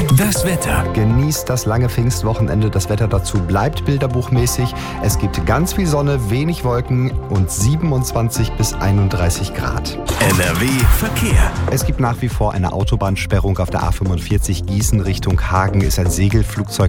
Das Wetter. Genießt das lange Pfingstwochenende. Das Wetter dazu bleibt bilderbuchmäßig. Es gibt ganz viel Sonne, wenig Wolken und 27 bis 31 Grad. NRW Verkehr. Es gibt nach wie vor eine Autobahnsperrung auf der A45 Gießen Richtung Hagen. Ist ein Segelflugzeug